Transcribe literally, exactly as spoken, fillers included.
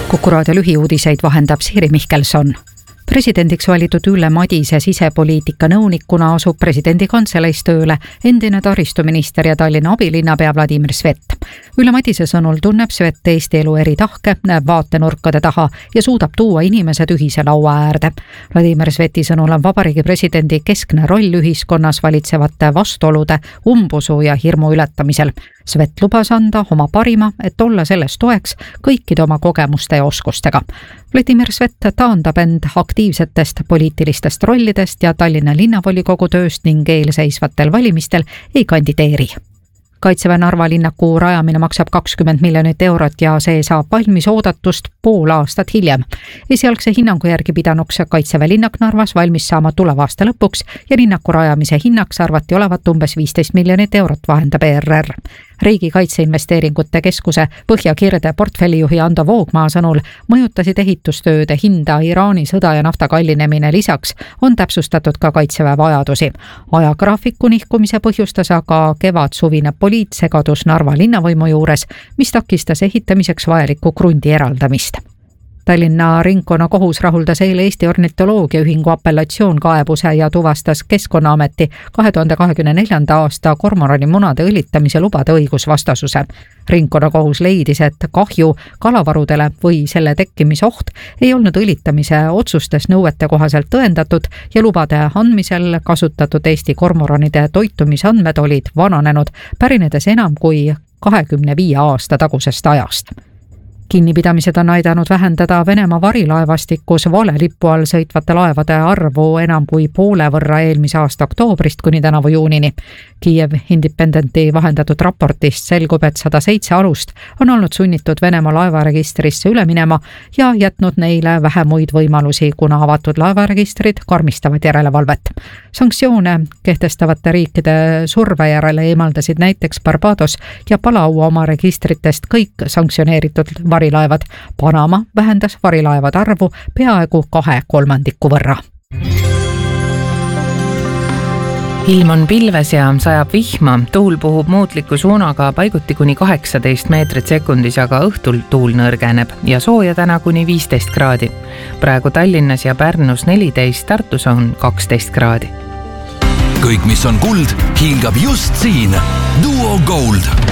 Kuku raadio lühiuudiseid vahendab Siiri Mihkelson. Presidendiks valitud Ülle Madise sisepoliitika nõunikuna asub presidendi kantseleis tööle endine taristuminister ja Tallinna abilinnapea Vladimir Svet. Ülle Madise sõnul tunneb Svet Eesti elu eri tahke, näeb vaatenurkade taha ja suudab tuua inimesed ühise laua äärde. Vladimir Sveti sõnul on vabariigi presidendi keskne roll ühiskonnas valitsevate vastuolude, umbusu ja hirmu ületamisel. Svet lubas anda oma parima, et olla selles toeks kõikide oma kogemuste ja oskustega. Vladimir Svet taandab end aktiivsetest poliitilistest rollidest ja Tallinna linnavolikogu tööst ning eelseisvatel valimistel ei kandideeri. Kaitseväe Narva linnaku rajamine maksab kakskümmend miljonit eurot ja see saab valmis oodatust pool aastat hiljem. Esialgse hinnangu järgi pidanuks Kaitseväe linnak Narvas valmis saama tuleva aasta lõpuks ja linnaku rajamise hinnaks arvati olevat umbes viisteist miljonit eurot, vahendab E R R. Riigi Kaitseinvesteeringute Keskuse Põhja-Kirde portfellijuhi Ando Voogmaa sõnul mõjutasid ehitustööde hinda Iraani sõda ja nafta kallinemine, lisaks on täpsustatud ka Kaitseväe vajadusi. Ajagraafiku nihkumise põhjustas aga kevad-suvine poliitsegadus Narva linnavõimu juures, mis takistas ehitamiseks vajaliku krundi eraldamist. Tallinna ringkonnakohus rahuldas eile Eesti Ornitoloogiaühingu apellatsioonkaebuse ja tuvastas Keskkonnaameti kahe tuhande kahekümne neljanda aasta kormorani munade õlitamise lubade õigusvastasuse. Ringkonnakohus leidis, et kahju kalavarudele või selle tekkimisoht ei olnud õlitamise otsustes nõuete kohaselt tõendatud ja lubade andmisel kasutatud Eesti kormoranide toitumisandmed olid vananenud, pärinedes enam kui kahekümne viie aasta tagusest ajast. Kinnipidamised on aidanud vähendada Venemaa varilaevastikus valelippu all sõitvate laevade arvu enam kui poole võrra eelmise aasta oktoobrist kuni tänavu juunini. Kiev Independenti vahendatud raportist selgub, et sada seitse alust on olnud sunnitud Venemaa laevaregistrisse üle minema ja jätnud neile vähe muid võimalusi, kuna avatud laevaregistrid karmistavad järelevalvet. Sanktsioone kehtestavate riikide surve järele eemaldasid näiteks Barbados ja Palau oma registritest kõik sanktsioneeritud varilaevad. Panama vähendas varilaevade arvu peaaegu kahe kolmandiku võrra. Ilm on pilves ja sajab vihma, tuul puhub muutliku suunaga paiguti kuni kaheksateist meetrit sekundis, aga õhtul tuul nõrgeneb ja sooja täna kuni viisteist kraadi. Praegu Tallinnas ja Pärnus neliteist, Tartus on kaksteist kraadi. Kõik, mis on kuld, hiilgab just siin. Duo Gold.